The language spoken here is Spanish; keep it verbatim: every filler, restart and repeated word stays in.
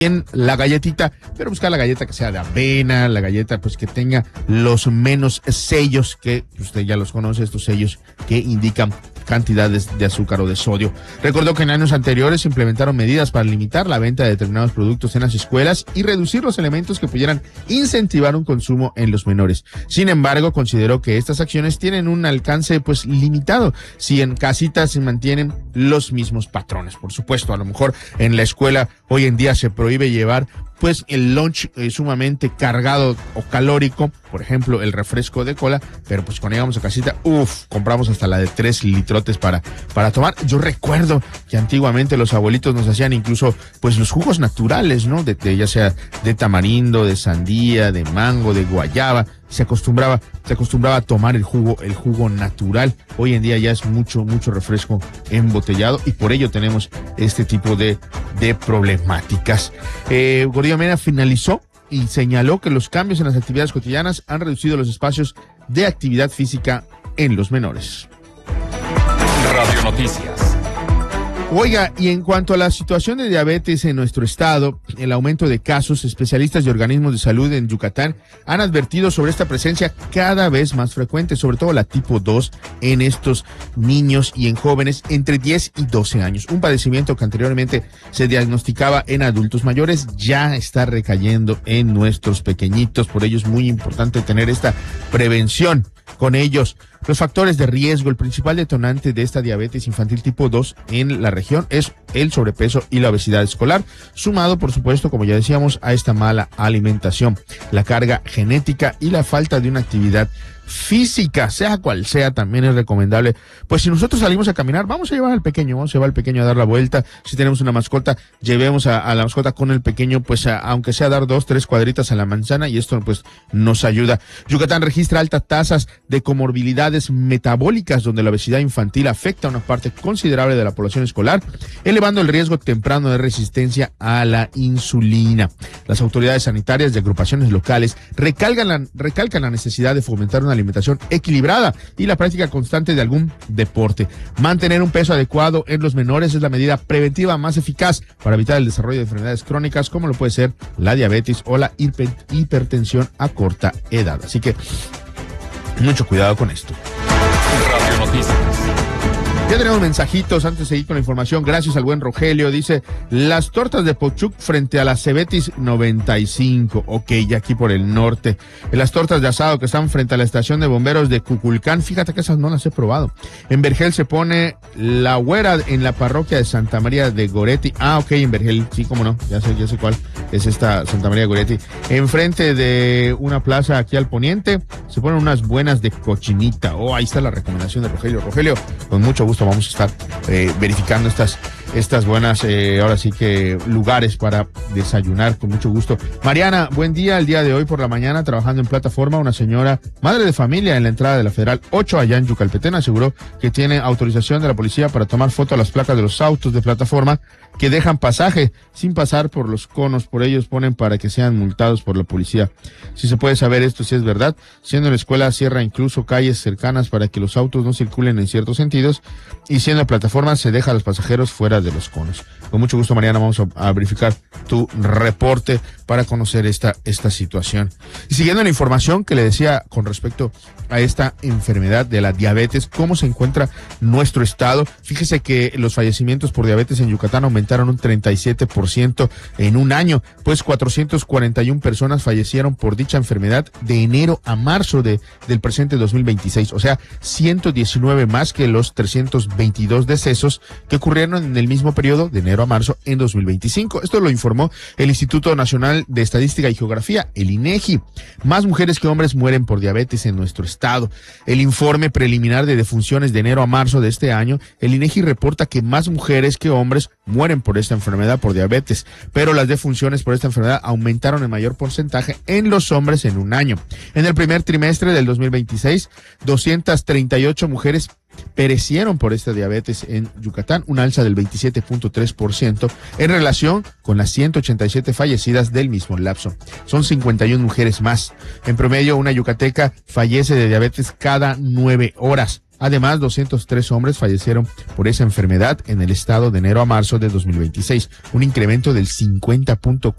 en la galletita, pero buscar la galleta que sea de avena, la galleta pues que tenga los menos sellos, que usted ya los conoce, estos sellos que indican cantidades de azúcar o de sodio. Recordó que en años anteriores se implementaron medidas para limitar la venta de determinados productos en las escuelas y reducir los elementos que pudieran incentivar un consumo en los menores. Sin embargo, consideró que estas acciones tienen un alcance pues limitado si en casitas se mantienen los mismos patrones. Por supuesto, a lo mejor en la escuela hoy en día se prohíbe llevar pues el lunch eh, sumamente cargado o calórico, por ejemplo, el refresco de cola, pero pues cuando llegamos a casita, uff, compramos hasta la de tres litrotes para, para tomar. Yo recuerdo que antiguamente los abuelitos nos hacían incluso pues los jugos naturales, ¿no? De, de ya sea de tamarindo, de sandía, de mango, de guayaba. Se acostumbraba, se acostumbraba a tomar el jugo, el jugo natural. Hoy en día ya es mucho, mucho refresco embotellado y por ello tenemos este tipo de, de problemáticas. Eh, Gordillo Mena finalizó y señaló que los cambios en las actividades cotidianas han reducido los espacios de actividad física en los menores. Radio Noticias. Oiga, y en cuanto a la situación de diabetes en nuestro estado, el aumento de casos, especialistas y organismos de salud en Yucatán han advertido sobre esta presencia cada vez más frecuente, sobre todo la tipo dos en estos niños y en jóvenes entre diez y doce años. Un padecimiento que anteriormente se diagnosticaba en adultos mayores ya está recayendo en nuestros pequeñitos. Por ello es muy importante tener esta prevención con ellos. Los factores de riesgo, el principal detonante de esta diabetes infantil tipo dos en la región es el sobrepeso y la obesidad escolar, sumado, por supuesto, como ya decíamos, a esta mala alimentación, la carga genética y la falta de una actividad física, sea cual sea, también es recomendable. Pues si nosotros salimos a caminar, vamos a llevar al pequeño, vamos a llevar al pequeño a dar la vuelta. Si tenemos una mascota, llevemos a, a la mascota con el pequeño, pues a, aunque sea dar dos, tres cuadritas a la manzana, y esto pues nos ayuda. Yucatán registra altas tasas de comorbilidades metabólicas, donde la obesidad infantil afecta a una parte considerable de la población escolar, elevando el riesgo temprano de resistencia a la insulina. Las autoridades sanitarias de agrupaciones locales recalcan la, recalcan la necesidad de fomentar una alimentación equilibrada y la práctica constante de algún deporte. Mantener un peso adecuado en los menores es la medida preventiva más eficaz para evitar el desarrollo de enfermedades crónicas como lo puede ser la diabetes o la hiper, hipertensión a corta edad. Así que mucho cuidado con esto. Radio Noticias. Ya tenemos mensajitos antes de seguir con la información. Gracias al buen Rogelio. Dice, las tortas de Pochuc frente a la Cebetis noventa y cinco. Ok, ya aquí por el norte. Las tortas de asado que están frente a la estación de bomberos de Cuculcán. Fíjate que esas no las he probado. En Vergel se pone la güera en la parroquia de Santa María de Goretti. Ah, ok, en Vergel. Sí, cómo no. Ya sé, ya sé cuál es esta Santa María de Goretti. Enfrente de una plaza aquí al poniente se ponen unas buenas de cochinita. Oh, ahí está la recomendación de Rogelio. Rogelio, con mucho gusto vamos a estar eh, verificando estas estas buenas, eh, ahora sí que lugares para desayunar con mucho gusto. Mariana, buen día. El día de hoy por la mañana, trabajando en plataforma, una señora, madre de familia en la entrada de la Federal ocho allá en Yucalpetén, aseguró que tiene autorización de la policía para tomar foto a las placas de los autos de plataforma que dejan pasaje sin pasar por los conos. Por ellos ponen para que sean multados por la policía. Si se puede saber esto, si es verdad, siendo la escuela cierra incluso calles cercanas para que los autos no circulen en ciertos sentidos, y siendo plataforma se deja a los pasajeros fuera de los conos. Con mucho gusto, Mariana, vamos a, a verificar tu reporte para conocer esta, esta situación. Y siguiendo la información que le decía con respecto a esta enfermedad de la diabetes, cómo se encuentra nuestro estado. Fíjese que los fallecimientos por diabetes en Yucatán aumentaron un treinta y siete por ciento en un año, pues cuatrocientas cuarenta y una personas fallecieron por dicha enfermedad de enero a marzo de, del presente dos mil veintiséis, o sea, ciento diecinueve más que los trescientos veintidós decesos que ocurrieron en el mismo periodo de enero a marzo en dos mil veinticinco. Esto lo informó el Instituto Nacional de Estadística y Geografía, el INEGI. Más mujeres que hombres mueren por diabetes en nuestro estado. El informe preliminar de defunciones de enero a marzo de este año, el INEGI reporta que más mujeres que hombres mueren por esta enfermedad por diabetes, pero las defunciones por esta enfermedad aumentaron en mayor porcentaje en los hombres en un año. En el primer trimestre del dos mil veintiséis, doscientas treinta y ocho mujeres perecieron por esta diabetes en Yucatán, una alza del veintisiete punto tres por ciento en relación con las ciento ochenta y siete fallecidas del mismo lapso. Son cincuenta y una mujeres más. En promedio, una yucateca fallece de diabetes cada nueve horas. Además, doscientos tres hombres fallecieron por esa enfermedad en el estado de enero a marzo de dos mil veintiséis, un incremento del cincuenta punto cuatro